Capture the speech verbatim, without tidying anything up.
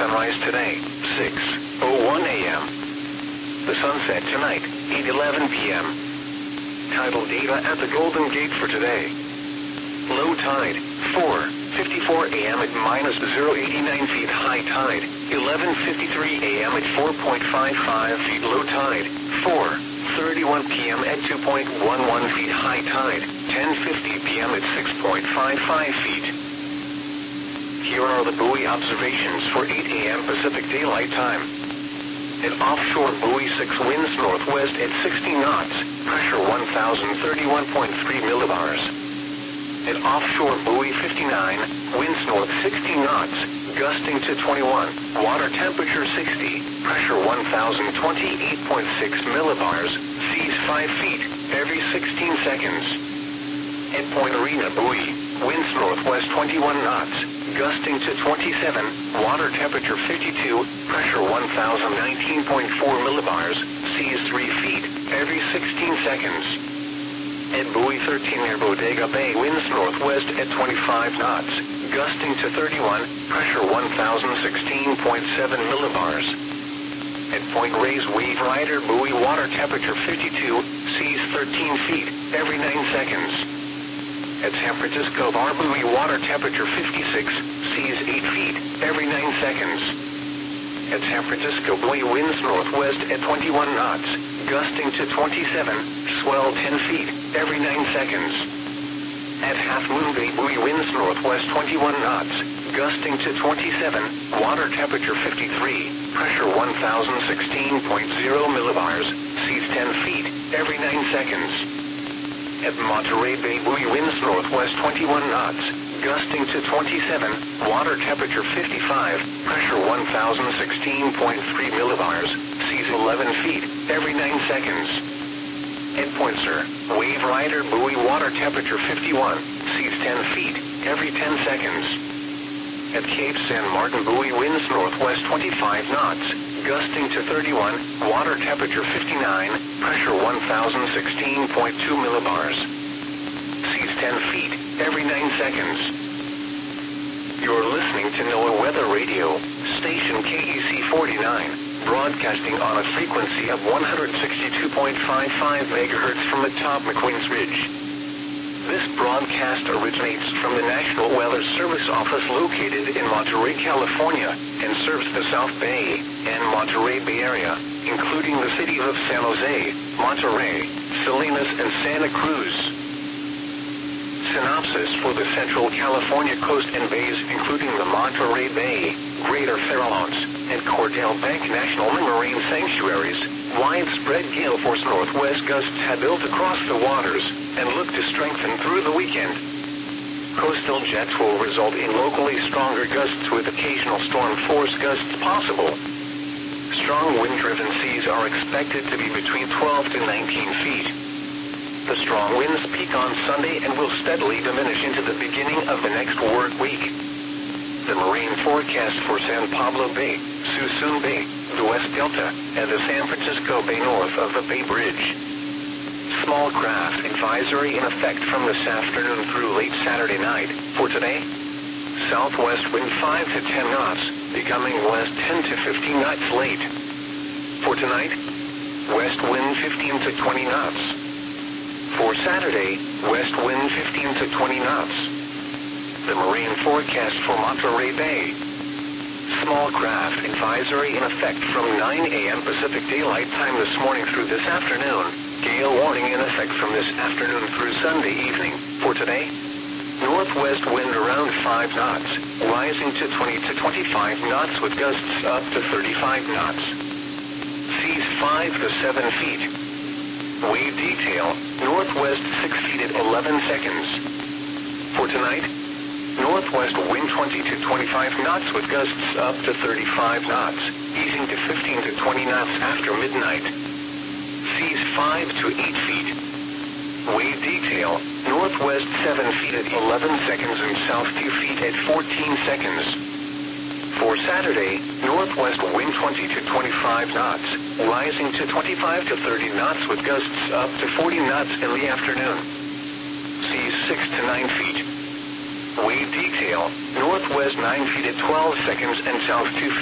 sunrise today, six oh one a m The sunset tonight, eight eleven p m Tidal data at the Golden Gate for today. Low tide, four fifty-four a m at minus zero eighty-nine feet. High tide, eleven fifty-three a m at four point five five feet. Low tide, four thirty-one p m at two point one one feet. High tide, ten fifty p m at six point five five feet. Here are the buoy observations for eight a m Pacific Daylight Time. At offshore buoy six, winds northwest at sixty knots, pressure one thousand thirty-one point three millibars. At offshore buoy fifty-nine, winds north sixty knots, gusting to twenty-one, water temperature sixty, pressure one thousand twenty-eight point six millibars, seas five feet, every sixteen seconds. At Point Arena buoy, winds northwest twenty-one knots, gusting to twenty-seven, water temperature fifty-two, pressure one thousand nineteen point four millibars, seas three feet, every sixteen seconds. At buoy thirteen near Bodega Bay, winds northwest at twenty-five knots, gusting to thirty-one, pressure one thousand sixteen point seven millibars. At Point Reyes Wave Rider buoy, water temperature fifty-two, seas thirteen feet, every nine seconds. At San Francisco Bar buoy, water temperature fifty-six, seas eight feet, every nine seconds. At San Francisco buoy, winds northwest at twenty-one knots, gusting to twenty-seven, swell ten feet, every nine seconds. At Half Moon Bay buoy, winds northwest twenty-one knots, gusting to twenty-seven, water temperature fifty-three, pressure one thousand sixteen point zero millibars, seas ten feet, every nine seconds. At Monterey Bay buoy, winds northwest twenty-one knots, gusting to twenty-seven, water temperature fifty-five, pressure one thousand sixteen point three millibars, seas eleven feet, every nine seconds. At Point Sur, Wave Rider buoy, water temperature fifty-one, seas ten feet, every ten seconds. At Cape San Martin buoy, winds northwest twenty-five knots, gusting to thirty-one, water temperature fifty-nine, pressure one thousand sixteen point two millibars. Seas ten feet, every nine seconds. You're listening to NOAA Weather Radio, station K E C forty-nine, broadcasting on a frequency of one hundred sixty-two point five five megahertz from atop McQueen's Ridge. This broadcast originates from the National Weather Service office located in Monterey, California, and serves the South Bay and Monterey Bay Area, including the cities of San Jose, Monterey, Salinas, and Santa Cruz. Synopsis for the Central California coast and bays, including the Monterey Bay, Greater Farallones, and Cordell Bank National Marine Sanctuaries. Widespread gale force northwest gusts have built across the waters and look to strengthen through the weekend. Coastal jets will result in locally stronger gusts with occasional storm force gusts possible. Strong wind-driven seas are expected to be between twelve to nineteen feet. The strong winds peak on Sunday and will steadily diminish into the beginning of the next work week. The marine forecast for San Pablo Bay, Suisun Bay, the West Delta, and the San Francisco Bay north of the Bay Bridge. Small craft advisory in effect from this afternoon through late Saturday night. For today, southwest wind five to ten knots, becoming west ten to fifteen knots late. For tonight, west wind fifteen to twenty knots. For Saturday, west wind fifteen to twenty knots. The marine forecast for Monterey Bay. Small craft advisory in effect from nine a m Pacific Daylight Time this morning through this afternoon. Gale warning in effect from this afternoon through Sunday evening. For today, northwest wind around five knots, rising to twenty to twenty-five knots with gusts up to thirty-five knots. Seas five to seven feet. Wave detail, northwest six feet at eleven seconds. For tonight, northwest wind twenty to twenty-five knots with gusts up to thirty-five knots, easing to fifteen to twenty knots after midnight. Seas five to eight feet. Wave detail, northwest seven feet at eleven seconds and south two feet at fourteen seconds. For Saturday, northwest wind twenty to twenty-five knots, rising to twenty-five to thirty knots with gusts up to forty knots in the afternoon. Seas six to nine feet. Wave detail, northwest nine feet at twelve seconds and south two feet